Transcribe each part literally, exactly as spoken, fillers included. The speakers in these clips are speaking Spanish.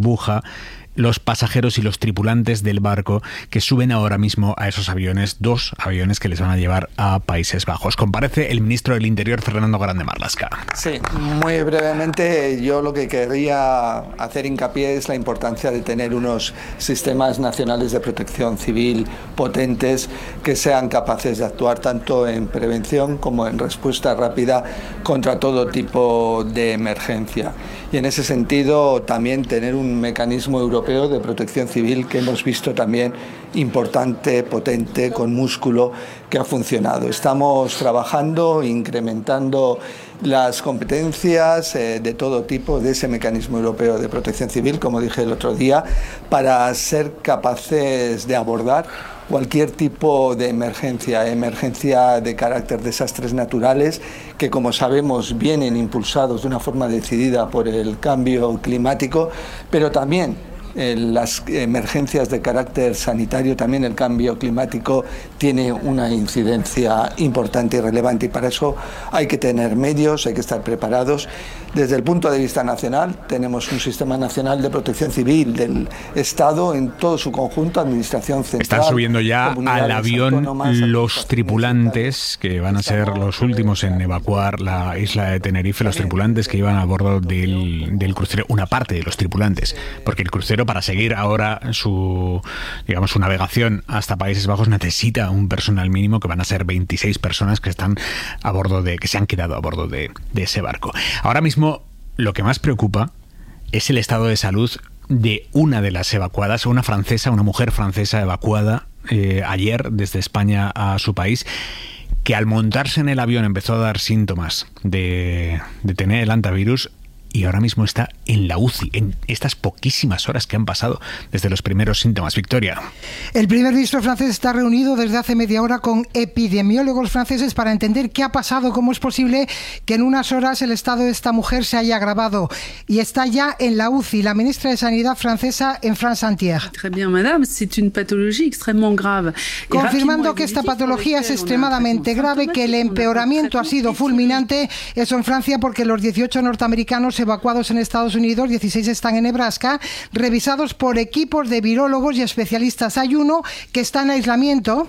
burbuja los pasajeros y los tripulantes del barco que suben ahora mismo a esos aviones, dos aviones que les van a llevar a Países Bajos. Comparece el ministro del Interior, Fernando Grande Marlaska. Sí, muy brevemente, yo lo que querría hacer hincapié es la importancia de tener unos sistemas nacionales de protección civil potentes que sean capaces de actuar tanto en prevención como en respuesta rápida contra todo tipo de emergencia. Y en ese sentido también tener un mecanismo europeo de protección civil que hemos visto también importante, potente, con músculo, que ha funcionado. Estamos trabajando, incrementando las competencias eh, de todo tipo de ese mecanismo europeo de protección civil, como dije el otro día, para ser capaces de abordar cualquier tipo de emergencia, emergencia de carácter desastres naturales, que como sabemos vienen impulsados de una forma decidida por el cambio climático, pero también Eh, las emergencias de carácter sanitario, también el cambio climático tiene una incidencia importante y relevante, y para eso hay que tener medios, hay que estar preparados. Desde el punto de vista nacional, tenemos un sistema nacional de protección civil del Estado en todo su conjunto, administración central. Están subiendo ya al avión los tripulantes, que van a ser los últimos en evacuar la isla de Tenerife, los tripulantes que iban a bordo del, del crucero, una parte de los tripulantes, porque el crucero, para seguir ahora su, digamos, su navegación hasta Países Bajos, necesita un personal mínimo, que van a ser veintiséis personas que están a bordo de, que se han quedado a bordo de, de ese barco. Ahora mismo lo que más preocupa es el estado de salud de una de las evacuadas, una francesa, una mujer francesa evacuada eh, ayer desde España a su país, que al montarse en el avión empezó a dar síntomas de, de tener el hantavirus, y ahora mismo está en la U C I, en estas poquísimas horas que han pasado desde los primeros síntomas. Victoria. El primer ministro francés está reunido desde hace media hora con epidemiólogos franceses para entender qué ha pasado, cómo es posible que en unas horas el estado de esta mujer se haya agravado, y está ya en la U C I la ministra de Sanidad francesa en France Inter. Très bien, madame, c'est une pathologie extrêmement grave. Confirmando que esta patología es extremadamente grave, que el empeoramiento ha sido fulminante. Eso en Francia, porque los dieciocho norteamericanos evacuados en Estados Unidos, dieciséis están en Nebraska, revisados por equipos de virólogos y especialistas. Hay uno que está en aislamiento.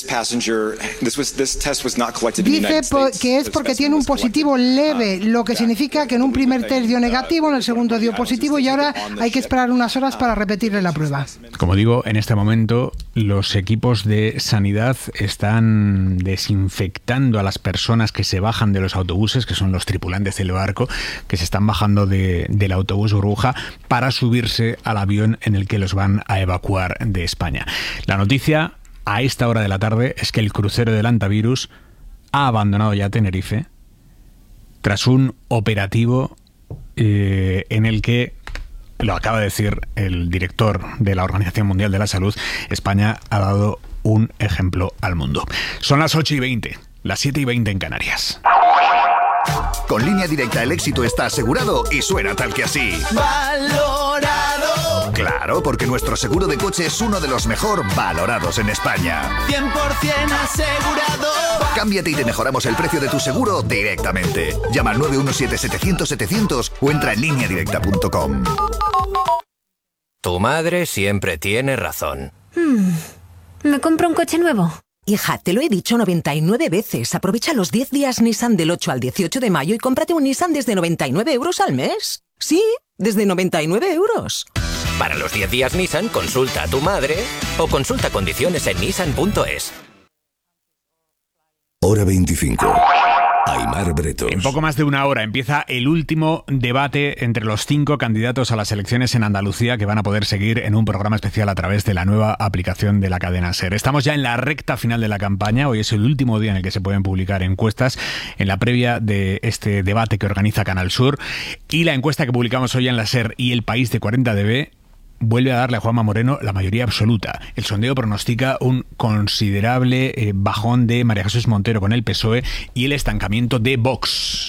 Dice que es porque tiene un positivo leve, lo que significa que en un primer test dio negativo, en el segundo dio positivo, y ahora hay que esperar unas horas para repetirle la prueba. Como digo, en este momento los equipos de sanidad están desinfectando a las personas que se bajan de los autobuses, que son los tripulantes del barco, que se están bajando de, del autobús burbuja para subirse al avión en el que los van a evacuar de España. La noticia a esta hora de la tarde es que el crucero del hantavirus ha abandonado ya Tenerife tras un operativo eh, en el que, lo acaba de decir el director de la Organización Mundial de la Salud, España ha dado un ejemplo al mundo. Son las ocho y veinte, las siete y veinte en Canarias. Con Línea Directa el éxito está asegurado y suena tal que así. ¡Valorado! Claro, porque nuestro seguro de coche es uno de los mejor valorados en España. cien por ciento asegurado. Cámbiate y te mejoramos el precio de tu seguro directamente. Llama al nueve uno siete setecientos setecientos o entra en línea directa punto com. Tu madre siempre tiene razón. Hmm. ¿Me compro un coche nuevo? Hija, te lo he dicho noventa y nueve veces. Aprovecha los diez días Nissan del ocho al dieciocho de mayo y cómprate un Nissan desde noventa y nueve euros al mes. Sí, desde noventa y nueve euros. Para los diez días Nissan, consulta a tu madre o consulta condiciones en nissan punto es. Hora veinticinco. Aimar Bretos. En poco más de una hora empieza el último debate entre los cinco candidatos a las elecciones en Andalucía, que van a poder seguir en un programa especial a través de la nueva aplicación de la cadena SER. Estamos ya en la recta final de la campaña. Hoy es el último día en el que se pueden publicar encuestas en la previa de este debate que organiza Canal Sur. Y la encuesta que publicamos hoy en la SER y El País de cuarenta D B vuelve a darle a Juanma Moreno la mayoría absoluta. El sondeo pronostica un considerable eh, bajón de María Jesús Montero con el P S O E y el estancamiento de Vox.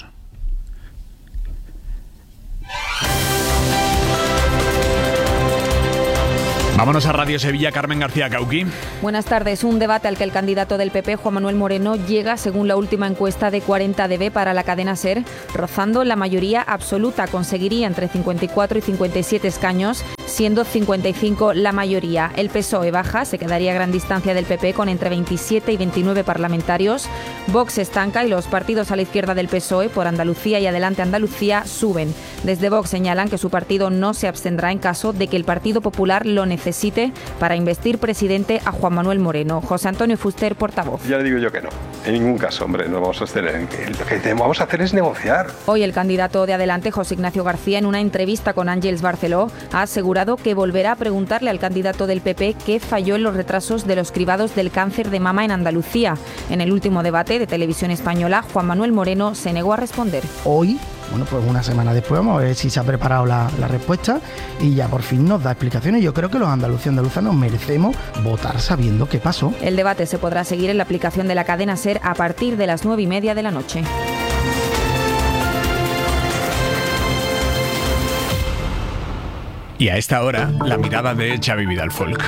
Vámonos a Radio Sevilla, Carmen García Cauqui. Buenas tardes. Un debate al que el candidato del P P, Juan Manuel Moreno, llega según la última encuesta de cuarenta D B para la cadena SER, rozando la mayoría absoluta. Conseguiría entre cincuenta y cuatro y cincuenta y siete escaños siendo cincuenta y cinco la mayoría. El P S O E baja, se quedaría a gran distancia del P P con entre veintisiete y veintinueve parlamentarios. Vox estanca y los partidos a la izquierda del P S O E, por Andalucía y Adelante Andalucía, suben. Desde Vox señalan que su partido no se abstendrá en caso de que el Partido Popular lo necesite para investir presidente a Juan Manuel Moreno. José Antonio Fuster, portavoz. Ya le digo yo que no. En ningún caso, hombre, no vamos a hacer. Lo que vamos a hacer es negociar. Hoy el candidato de Adelante, José Ignacio García, en una entrevista con Ángels Barceló, ha asegurado que volverá a preguntarle al candidato del P P qué falló en los retrasos de los cribados del cáncer de mama en Andalucía. En el último debate de Televisión Española, Juan Manuel Moreno se negó a responder. Hoy, bueno, pues una semana después vamos a ver si se ha preparado la, la respuesta y ya por fin nos da explicaciones. Yo creo que los andaluces y andaluzas nos merecemos votar sabiendo qué pasó. El debate se podrá seguir en la aplicación de la cadena SER a partir de las nueve y media de la noche. Y a esta hora, la mirada de Xavi Vidal-Folk.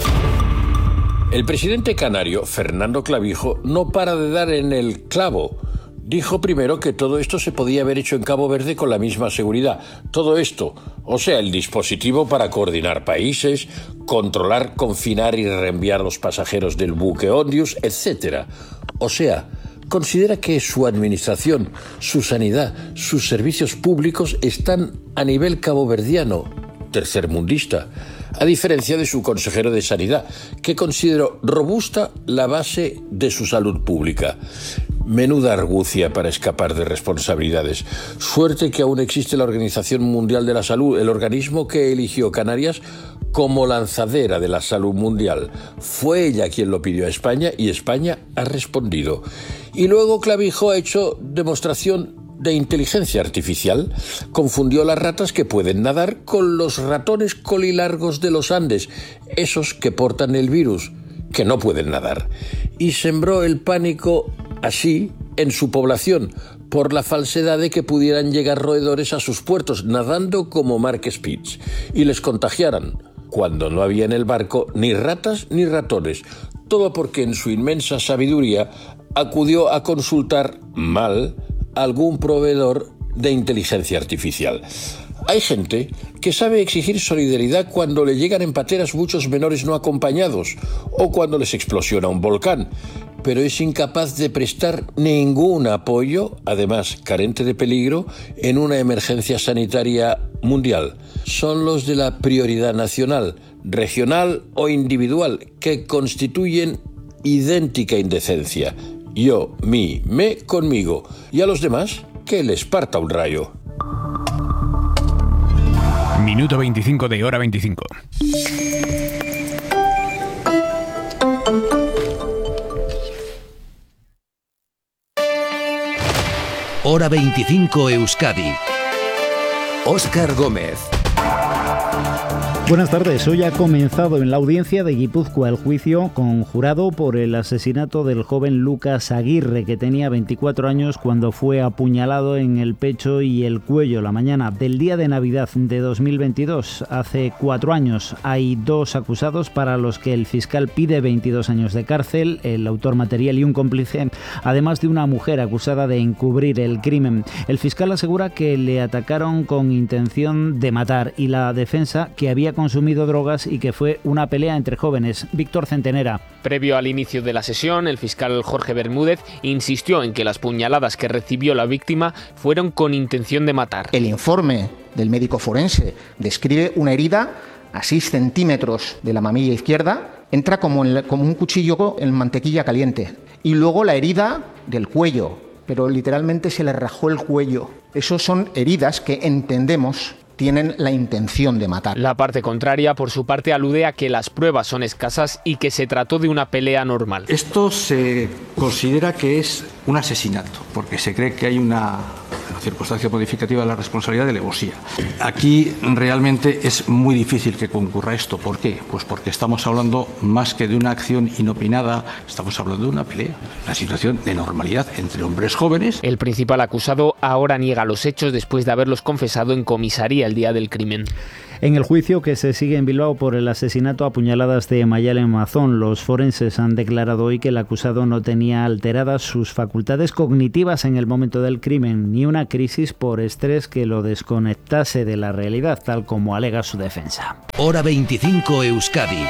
El presidente canario, Fernando Clavijo, no para de dar en el clavo. Dijo primero que todo esto se podía haber hecho en Cabo Verde con la misma seguridad. Todo esto, o sea, el dispositivo para coordinar países, controlar, confinar y reenviar los pasajeros del buque Ondius, etcétera. O sea, considera que su administración, su sanidad, sus servicios públicos están a nivel caboverdiano, tercermundista, a diferencia de su consejero de Sanidad, que consideró robusta la base de su salud pública. Menuda argucia para escapar de responsabilidades. Suerte que aún existe la Organización Mundial de la Salud, el organismo que eligió Canarias como lanzadera de la salud mundial. Fue ella quien lo pidió a España y España ha respondido. Y luego Clavijo ha hecho demostración de inteligencia artificial. Confundió las ratas que pueden nadar con los ratones colilargos de los Andes, esos que portan el virus, que no pueden nadar. Y sembró el pánico así en su población, por la falsedad de que pudieran llegar roedores a sus puertos nadando como Mark Spitz y les contagiaran, cuando no había en el barco ni ratas ni ratones. Todo porque en su inmensa sabiduría acudió a consultar mal algún proveedor de inteligencia artificial. Hay gente que sabe exigir solidaridad cuando le llegan en pateras muchos menores no acompañados o cuando les explosiona un volcán, pero es incapaz de prestar ningún apoyo, además carente de peligro, en una emergencia sanitaria mundial. Son los de la prioridad nacional, regional o individual, que constituyen idéntica indecencia. Yo, mí, me, conmigo. Y a los demás, que les parta un rayo. Minuto veinticinco de Hora veinticinco. Hora veinticinco Euskadi. Óscar Gómez. Buenas tardes. Hoy ha comenzado en la audiencia de Guipúzcoa el juicio conjurado por el asesinato del joven Lucas Aguirre, que tenía veinticuatro años cuando fue apuñalado en el pecho y el cuello la mañana del día de Navidad de dos mil veintidós. Hace cuatro años hay dos acusados para los que el fiscal pide veintidós años de cárcel, el autor material y un cómplice, además de una mujer acusada de encubrir el crimen. El fiscal asegura que le atacaron con intención de matar y la defensa que había consumido drogas y que fue una pelea entre jóvenes. Víctor Centenera. Previo al inicio de la sesión, el fiscal Jorge Bermúdez insistió en que las puñaladas que recibió la víctima fueron con intención de matar. El informe del médico forense describe una herida a seis centímetros de la mamilla izquierda, entra como, en, como un cuchillo en mantequilla caliente. Y luego la herida del cuello, pero literalmente se le rajó el cuello. Esas son heridas que entendemos tienen la intención de matar. La parte contraria, por su parte, alude a que las pruebas son escasas y que se trató de una pelea normal. Esto se considera que es un asesinato, porque se cree que hay una, una circunstancia modificativa de la responsabilidad de alevosía. Aquí realmente es muy difícil que concurra esto. ¿Por qué? Pues porque estamos hablando más que de una acción inopinada, estamos hablando de una pelea, una situación de normalidad entre hombres jóvenes. El principal acusado ahora niega los hechos después de haberlos confesado en comisaría el día del crimen. En el juicio que se sigue en Bilbao por el asesinato a puñaladas de Mayalen Mazón, los forenses han declarado hoy que el acusado no tenía alteradas sus facultades cognitivas en el momento del crimen, ni una crisis por estrés que lo desconectase de la realidad, tal como alega su defensa. Hora veinticinco Euskadi.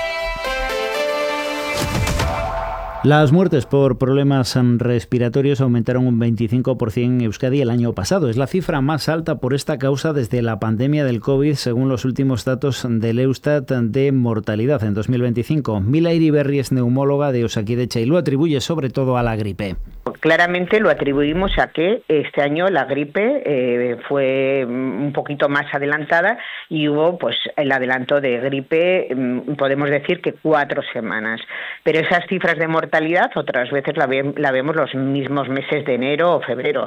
Las muertes por problemas respiratorios aumentaron un veinticinco por ciento en Euskadi el año pasado. Es la cifra más alta por esta causa desde la pandemia del COVID, según los últimos datos del Eustat de mortalidad en dos mil veinticinco. Mila Iriberri es neumóloga de Osakidetza y lo atribuye sobre todo a la gripe. Claramente lo atribuimos a que este año la gripe eh, fue un poquito más adelantada y hubo pues el adelanto de gripe, podemos decir que cuatro semanas. Pero esas cifras de mortalidad otras veces la, ve, la vemos los mismos meses de enero o febrero.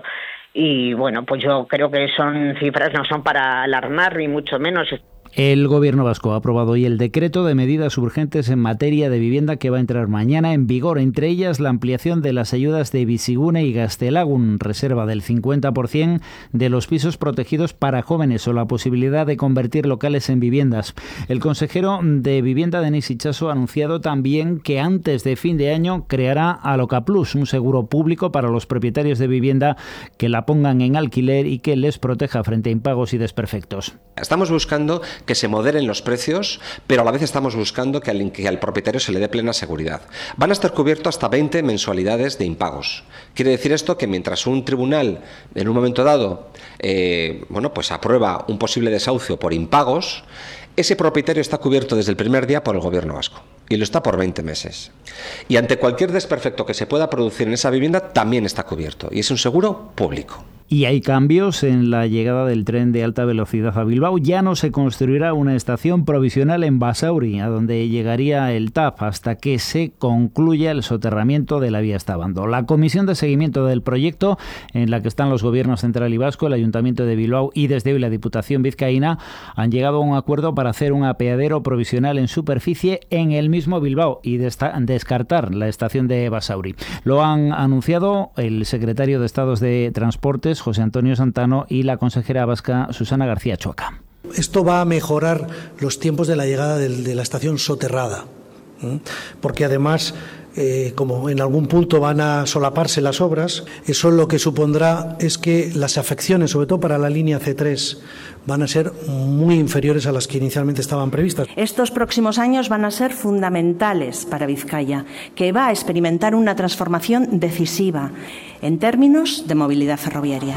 Y bueno, pues yo creo que son cifras, no son para alarmar ni mucho menos. El Gobierno vasco ha aprobado hoy el decreto de medidas urgentes en materia de vivienda que va a entrar mañana en vigor, entre ellas la ampliación de las ayudas de Bizigune y Gaztelagun, reserva del cincuenta por ciento de los pisos protegidos para jóvenes o la posibilidad de convertir locales en viviendas. El consejero de Vivienda, Denis Itxaso, ha anunciado también que antes de fin de año creará Aloka Plus, un seguro público para los propietarios de vivienda que la pongan en alquiler y que les proteja frente a impagos y desperfectos. Estamos buscando que se moderen los precios, pero a la vez estamos buscando que al, que al propietario se le dé plena seguridad. Van a estar cubiertos hasta veinte mensualidades de impagos. Quiere decir esto que mientras un tribunal en un momento dado eh, bueno, pues aprueba un posible desahucio por impagos, ese propietario está cubierto desde el primer día por el Gobierno vasco y lo está por veinte meses. Y ante cualquier desperfecto que se pueda producir en esa vivienda también está cubierto y es un seguro público. Y hay cambios en la llegada del tren de alta velocidad a Bilbao. Ya no se construirá una estación provisional en Basauri, a donde llegaría el T A F, hasta que se concluya el soterramiento de la vía Estabando. La comisión de seguimiento del proyecto, en la que están los gobiernos central y vasco, el Ayuntamiento de Bilbao y desde hoy la Diputación vizcaína, han llegado a un acuerdo para hacer un apeadero provisional en superficie en el mismo Bilbao y descartar la estación de Basauri. Lo han anunciado el secretario de Estado de Transportes, José Antonio Santano, y la consejera vasca Susana García Chuaca. Esto va a mejorar los tiempos de la llegada de, de la estación soterrada, ¿eh? porque además, eh, como en algún punto van a solaparse las obras, eso lo que supondrá es que las afecciones, sobre todo para la línea C tres, van a ser muy inferiores a las que inicialmente estaban previstas. Estos próximos años van a ser fundamentales para Vizcaya, que va a experimentar una transformación decisiva en términos de movilidad ferroviaria.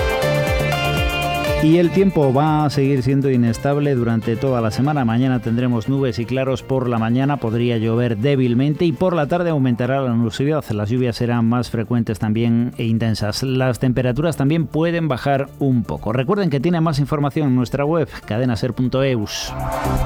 Y el tiempo va a seguir siendo inestable durante toda la semana. Mañana tendremos nubes y claros por la mañana, podría llover débilmente y por la tarde aumentará la nubosidad. Las lluvias serán más frecuentes también e intensas. Las temperaturas también pueden bajar un poco. Recuerden que tienen más información en nuestra web, cadena ser punto eus.